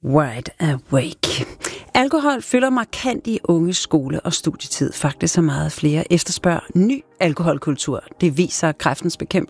Wide awake. Alkohol fylder markant i unges skole- og studietid. Faktisk så meget flere efterspørger ny alkoholkultur. Det viser Kræftens Bekæmpelse